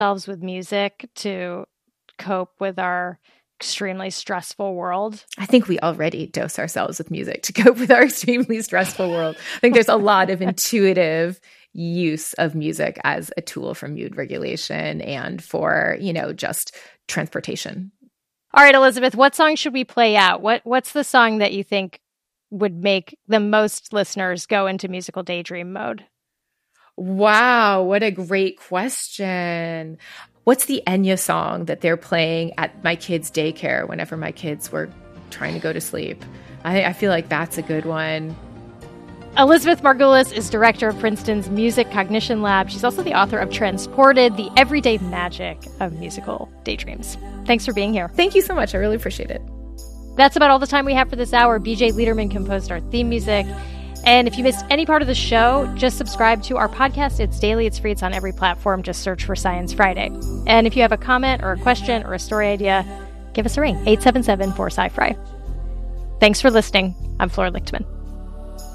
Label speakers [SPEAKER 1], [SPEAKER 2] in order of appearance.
[SPEAKER 1] ourselves with music to cope with our extremely stressful world?
[SPEAKER 2] I think we already dose ourselves with music to cope with our extremely stressful world. I think there's a lot of intuitive use of music as a tool for mood regulation and for, just transportation.
[SPEAKER 1] All right, Elizabeth, what song should we play out? What's the song that you think would make the most listeners go into musical daydream mode?
[SPEAKER 2] Wow, what a great question. What's the Enya song that they're playing at my kids' daycare whenever my kids were trying to go to sleep? I feel like that's a good one.
[SPEAKER 1] Elizabeth Margulis is director of Princeton's Music Cognition Lab. She's also the author of Transported, the Everyday Magic of Musical Daydreams. Thanks for being here.
[SPEAKER 2] Thank you so much. I really appreciate it.
[SPEAKER 1] That's about all the time we have for this hour. BJ Liederman composed our theme music. And if you missed any part of the show, just subscribe to our podcast. It's daily, it's free, it's on every platform. Just search for Science Friday. And if you have a comment or a question or a story idea, give us a ring, 877-4-SCI-FRI. Thanks for listening. I'm Flora Lichtman.